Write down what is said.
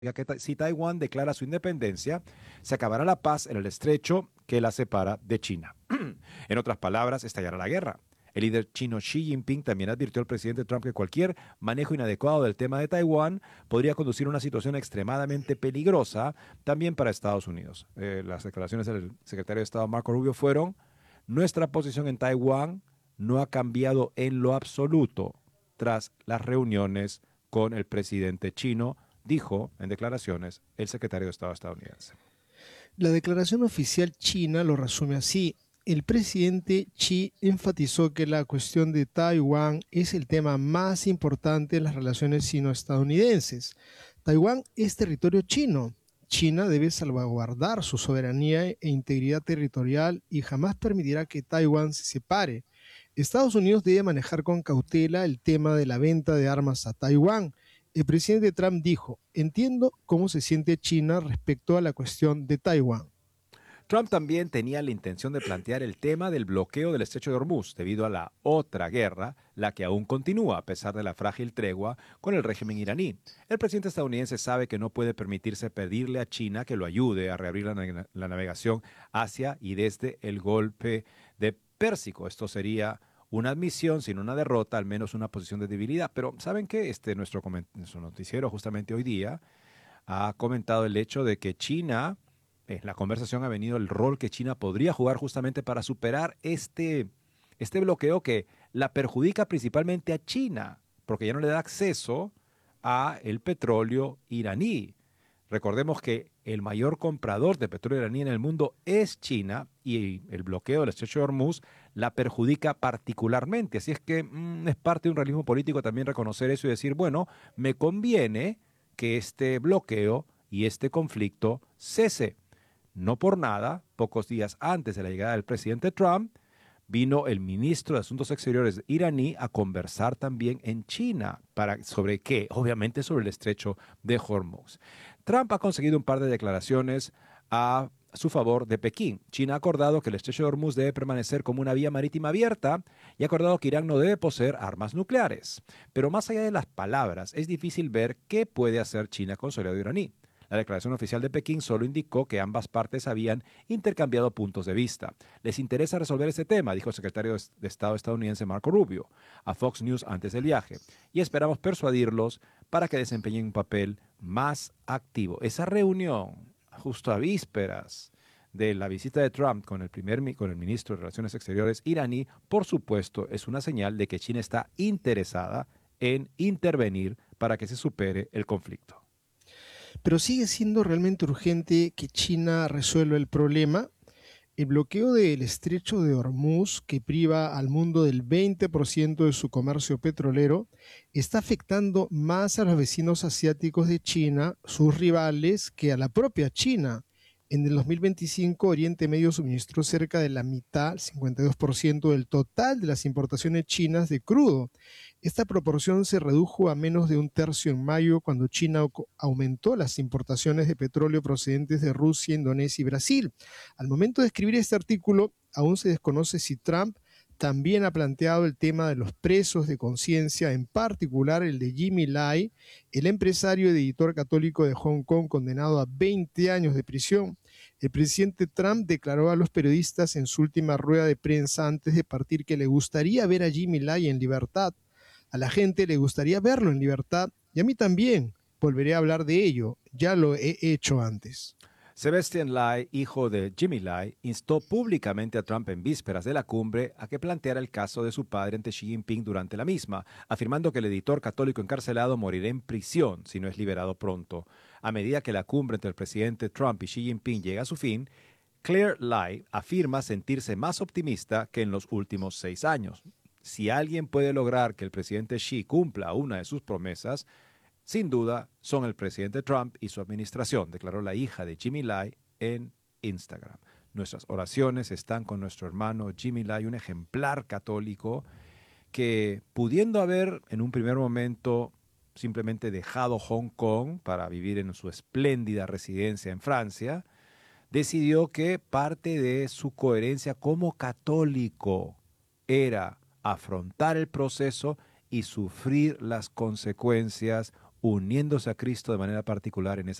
que si Taiwán declara su independencia, se acabará la paz en el estrecho que la separa de China. En otras palabras, estallará la guerra. El líder chino Xi Jinping también advirtió al presidente Trump que cualquier manejo inadecuado del tema de Taiwán podría conducir a una situación extremadamente peligrosa también para Estados Unidos. Las declaraciones del secretario de Estado Marco Rubio fueron: nuestra posición en Taiwán no ha cambiado en lo absoluto tras las reuniones con el presidente chino, dijo en declaraciones el secretario de Estado estadounidense. La declaración oficial china lo resume así. El presidente Xi enfatizó que la cuestión de Taiwán es el tema más importante en las relaciones sino-estadounidenses. Taiwán es territorio chino. China debe salvaguardar su soberanía e integridad territorial y jamás permitirá que Taiwán se separe. Estados Unidos debe manejar con cautela el tema de la venta de armas a Taiwán. El presidente Trump dijo: entiendo cómo se siente China respecto a la cuestión de Taiwán. Trump también tenía la intención de plantear el tema del bloqueo del estrecho de Hormuz debido a la otra guerra, la que aún continúa a pesar de la frágil tregua con el régimen iraní. El presidente estadounidense sabe que no puede permitirse pedirle a China que lo ayude a reabrir la navegación hacia y desde el Golfo de Pérsico. Esto sería una admisión, sin una derrota, al menos una posición de debilidad. Pero ¿saben qué? Nuestro noticiero justamente hoy día ha comentado el hecho de que China, en la conversación ha venido el rol que China podría jugar justamente para superar este bloqueo que la perjudica principalmente a China, porque ya no le da acceso a el petróleo iraní. Recordemos que el mayor comprador de petróleo iraní en el mundo es China y el bloqueo del estrecho de Hormuz la perjudica particularmente. Así es que es parte de un realismo político también reconocer eso y decir, bueno, me conviene que este bloqueo y este conflicto cese. No por nada, pocos días antes de la llegada del presidente Trump, vino el ministro de Asuntos Exteriores iraní a conversar también en China. ¿Sobre qué? Obviamente sobre el estrecho de Hormuz. Trump ha conseguido un par de declaraciones a su favor de Pekín. China ha acordado que el estrecho de Hormuz debe permanecer como una vía marítima abierta y ha acordado que Irán no debe poseer armas nucleares. Pero más allá de las palabras, es difícil ver qué puede hacer China con su aliado iraní. La declaración oficial de Pekín solo indicó que ambas partes habían intercambiado puntos de vista. Les interesa resolver este tema, dijo el secretario de Estado estadounidense Marco Rubio a Fox News antes del viaje, y esperamos persuadirlos para que desempeñen un papel más activo. Esa reunión, justo a vísperas de la visita de Trump con el ministro de Relaciones Exteriores iraní, por supuesto, es una señal de que China está interesada en intervenir para que se supere el conflicto. Pero sigue siendo realmente urgente que China resuelva el problema. El bloqueo del estrecho de Hormuz, que priva al mundo del 20% de su comercio petrolero, está afectando más a los vecinos asiáticos de China, sus rivales, que a la propia China. En el 2025, Oriente Medio suministró cerca de la mitad, el 52% del total de las importaciones chinas de crudo. Esta proporción se redujo a menos de un tercio en mayo, cuando China aumentó las importaciones de petróleo procedentes de Rusia, Indonesia y Brasil. Al momento de escribir este artículo, aún se desconoce si Trump también ha planteado el tema de los presos de conciencia, en particular el de Jimmy Lai, el empresario y editor católico de Hong Kong condenado a 20 años de prisión. El presidente Trump declaró a los periodistas en su última rueda de prensa antes de partir que le gustaría ver a Jimmy Lai en libertad. A la gente le gustaría verlo en libertad y a mí también. Volveré a hablar de ello. Ya lo he hecho antes. Sebastian Lai, hijo de Jimmy Lai, instó públicamente a Trump en vísperas de la cumbre a que planteara el caso de su padre ante Xi Jinping durante la misma, afirmando que el editor católico encarcelado morirá en prisión si no es liberado pronto. A medida que la cumbre entre el presidente Trump y Xi Jinping llega a su fin, Claire Lai afirma sentirse más optimista que en los últimos 6 años. Si alguien puede lograr que el presidente Xi cumpla una de sus promesas, sin duda, son el presidente Trump y su administración, declaró la hija de Jimmy Lai en Instagram. Nuestras oraciones están con nuestro hermano Jimmy Lai, un ejemplar católico que, pudiendo haber en un primer momento simplemente dejado Hong Kong para vivir en su espléndida residencia en Francia, decidió que parte de su coherencia como católico era afrontar el proceso y sufrir las consecuencias uniéndose a Cristo de manera particular en esa